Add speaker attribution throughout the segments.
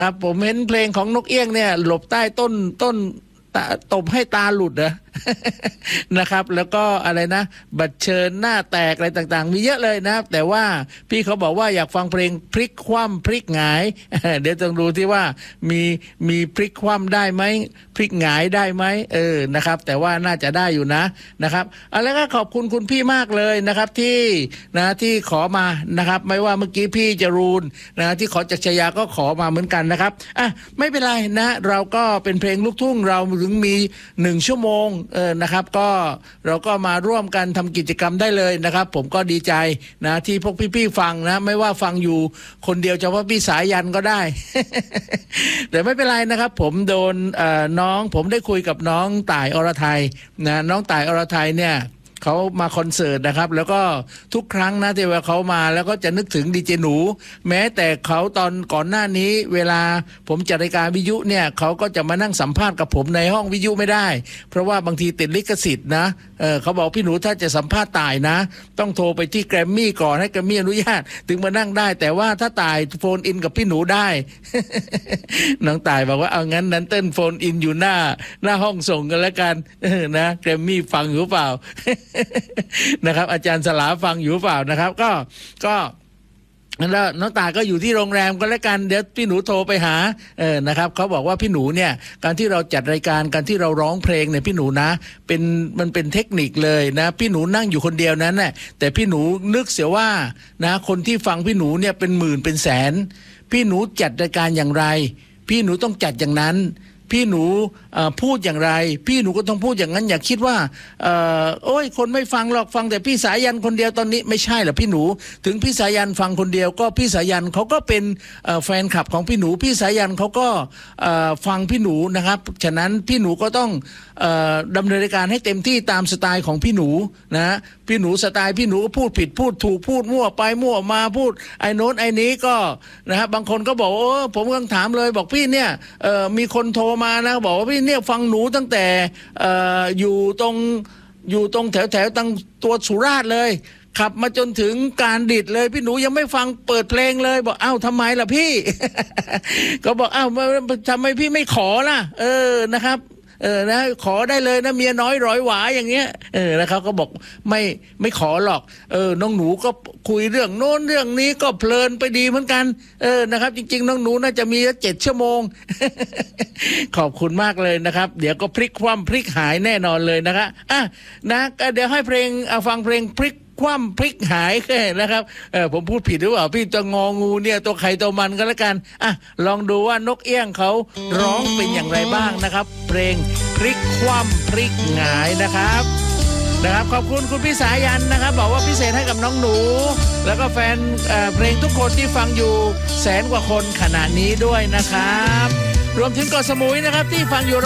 Speaker 1: ครับผมเห็นเพลงของนกเอี้ยงเนี่ยหลบใต้ต้นตบให้ตาหลุดนะ นะครับแล้วก็อะไรนะบัตรเชิญหน้าแตกอะไรต่างๆมีเยอะเลยนะแต่ว่าพี่เขาบอกว่าอยากฟังเพลงพลิกคว่ำพลิกหงาย เดี๋ยวต้องดูที่ว่ามีพลิกคว่ำได้ไหมพลิกหงายได้ไหมนะครับแต่ว่าน่าจะได้อยู่นะครับแล้วก็ขอบคุณคุณพี่มากเลยนะครับที่ขอมานะครับไม่ว่าเมื่อกี้พี่จรูนนะที่ขอจากชยาก็ขอมาเหมือนกันนะครับไม่เป็นไรนะเราก็เป็นเพลงลูกทุ่งเราถึงมี1 ชั่วโมงนะครับก็เราก็มาร่วมกันทำกิจกรรมได้เลยนะครับผมก็ดีใจนะที่พวกพี่ๆฟังนะไม่ว่าฟังอยู่คนเดียวเฉพาะพี่สายันก็ได้ แต่ไม่เป็นไรนะครับผมโดนผมได้คุยกับน้องต่ายอรไทยนะน้องต่ายอรไทยเนี่ยเขามาคอนเสิร์ตนะครับแล้วก็ทุกครั้งนะที่ว่าเขามาแล้วก็จะนึกถึงดีเจหนูแม้แต่เขาตอนก่อนหน้านี้เวลาผมจัดรายการวิทยุเนี่ยเขาก็จะมานั่งสัมภาษณ์กับผมในห้องวิทยุไม่ได้เพราะว่าบางทีติดลิขสิทธิ์นะเขาบอกพี่หนูถ้าจะสัมภาษณ์ต่ายนะต้องโทรไปที่แกรมมี่ก่อนให้แกรมมี่อนุญาตถึงมานั่งได้แต่ว่าถ้าต่ายโฟนอินกับพี่หนูได้ น้องต่ายบอกว่าเอางั้นนั้นเต้นโฟนอินอยู่หน้าห้องส่งกันแล้วกันนะแกรมมี่ฟังอยู่เปล่า นะครับอาจารย์สลาฟังอยู่เปล่านะครับก็แล้วน้องตาก็อยู่ที่โรงแรมก็แล้วกันเดี๋ยวพี่หนูโทรไปหานะครับเขาบอกว่าพี่หนูเนี่ยการที่เราจัดรายการการที่เราร้องเพลงเนี่ยพี่หนูนะมันเป็นเทคนิคเลยนะพี่หนูนั่งอยู่คนเดียวนั้นแหละแต่พี่หนูนึกเสียว่านะคนที่ฟังพี่หนูเนี่ยเป็นหมื่นเป็นแสนพี่หนูจัดรายการอย่างไรพี่หนูต้องจัดอย่างนั้นพี่หนูพูดอย่างไรพี่หนูก็ต้องพูดอย่างนั้นอย่าคิดว่าโอ้ยคนไม่ฟังหรอกฟังแต่พี่สายันคนเดียวตอนนี้ไม่ใช่หรอกพี่หนูถึงพี่สายันฟังคนเดียวก็พี่สายันเขาก็เป็นแฟนคลับของพี่หนูพี่สายันเขาก็ฟังพี่หนูนะครับฉะนั้นพี่หนูก็ต้องดำเนินรายการให้เต็มที่ตามสไตล์ของพี่หนูนะพี่หนูสไตล์พี่หนูก็พูดผิดพูดถูกพูดมั่วไปมั่วมาพูดไอ้โน้นไอ้นี้ก็นะครับบางคนก็บอกผมกำลังถามเลยบอกพี่เนี่ยมีคนโทรมานะบอกว่าพี่เนี่ยฟังหนูตั้งแต่อยู่ตรงแถวตั้งตัวสุราษฎร์เลยขับมาจนถึงการดิดเลยพี่หนูยังไม่ฟังเปิดเพลงเลยบอกอ้าวทำไมล่ะพี่ ก็บอกอ้าวทำไมพี่ไม่ขอล่ะนะครับนะขอได้เลยนะเมียน้อยร้อยหวาอย่างเงี้ยแล้วเขาก็บอกไม่ขอหรอกน้องหนูก็คุยเรื่องโน้นเรื่องนี้ก็เพลินไปดีเหมือนกันนะครับจริงๆน้องหนูน่าจะมี7 ชั่วโมง ขอบคุณมากเลยนะครับเดี๋ยวก็พลิกคว่ำพลิกหายแน่นอนเลยนะครับนะเดี๋ยวให้เพลงฟังเพลงพลิกคว่ำพลิกหายแค่นะครับผมพูดผิดหรือเปล่าพี่จะงองูเนี่ยตัวใครตัวมันก็แล้วกันลองดูว่านกเอี้ยงเขาร้องเป็นอย่างไรบ้างนะครับเพลงพลิกคว่ำพลิกหงายนะครับขอบคุณคุณพี่สายันนะครับบอกว่าพิเศษให้กับน้องหนูแล้วก็แฟนเพลงทุกคนที่ฟังอยู่100,000 กว่าคนขณะนี้ด้วยนะครับรวมถึงเกาะสมุยนะครับที่ฟังอยู่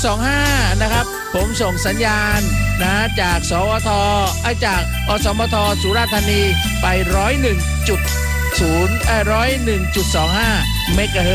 Speaker 1: 101.25 นะครับผมส่งสัญญาณนะจากสวทจากอสมทสุราษฎร์ธานีไป 101.25 เมกะเฮิรตซ์